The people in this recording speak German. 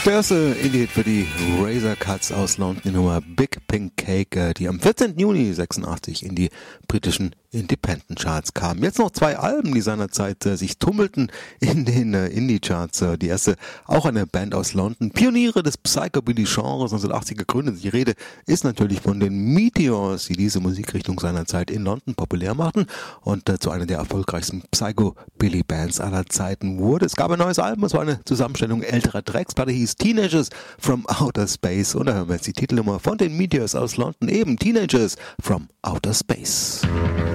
Der erste Indie-Hit für die Razor Cuts aus London, die Nummer Big Pink Cake, die am 14. Juni 86 in die britischen Independent Charts kamen. Jetzt noch zwei Alben, die seinerzeit sich tummelten in den Indie-Charts. Die erste, auch eine Band aus London, Pioniere des Psychobilly-Genres, 1980 gegründet. Die Rede ist natürlich von den Meteors, die diese Musikrichtung seinerzeit in London populär machten und zu einer der erfolgreichsten Psychobilly-Bands aller Zeiten wurde. Es gab ein neues Album, es war eine Zusammenstellung älterer Tracks, die hieß Teenagers from Outer Space. Und da hören wir jetzt die Titelnummer von den Meteors aus London, eben Teenagers from Outer Space.